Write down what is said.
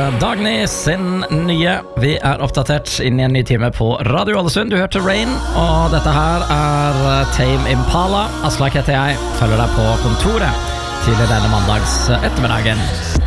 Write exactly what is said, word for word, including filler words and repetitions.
Dagny sin nye. Vi er oppdatert inn i en ny time på Radio Ålesund. Du hørte Rain, og dette her er Tame Impala. Aslak heter jeg, følger deg på kontoret til denne mandags ettermiddagen.